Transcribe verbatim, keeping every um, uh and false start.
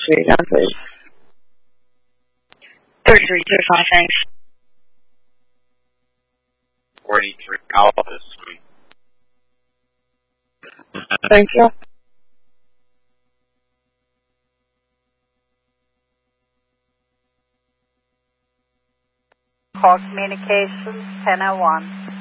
Suite again, please. thirty-three Tucson, thanks. forty-three Alpha Suite. Thank you. Call communications ten oh one.